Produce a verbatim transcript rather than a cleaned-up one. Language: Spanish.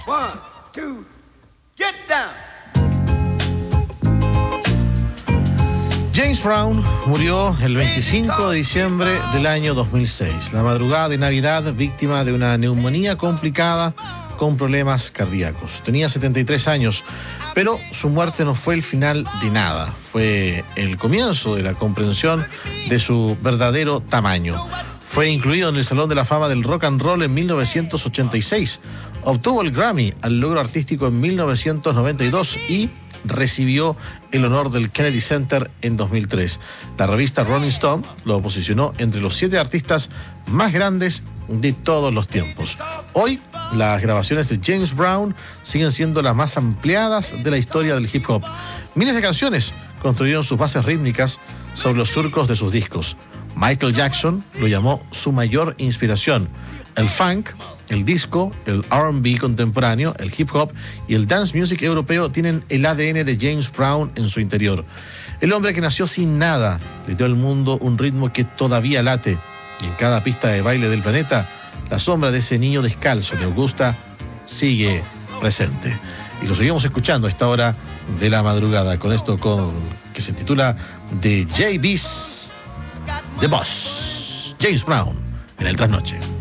One, two, get down. James Brown murió el veinticinco de diciembre del año dos mil seis, la madrugada de Navidad, víctima de una neumonía complicada con problemas cardíacos. Tenía setenta y tres años, pero su muerte no fue el final de nada, fue el comienzo de la comprensión de su verdadero tamaño. Fue incluido en el Salón de la Fama del Rock and Roll en mil novecientos ochenta y seis, obtuvo el Grammy al logro artístico en mil novecientos noventa y dos y recibió el honor del Kennedy Center en dos mil tres. La revista Rolling Stone lo posicionó entre los siete artistas más grandes de todos los tiempos. Hoy, las grabaciones de James Brown siguen siendo las más ampliadas de la historia del hip hop. Miles de canciones construyeron sus bases rítmicas sobre los surcos de sus discos. Michael Jackson lo llamó su mayor inspiración. El funk, el disco, el R and B contemporáneo, el hip hop y el dance music europeo tienen el A D N de James Brown en su interior. El hombre que nació sin nada le dio al mundo un ritmo que todavía late. Y en cada pista de baile del planeta, la sombra de ese niño descalzo de Augusta sigue presente. Y lo seguimos escuchando a esta hora de la madrugada con esto con, que se titula The J B's The Boss. James Brown en el Trasnoche.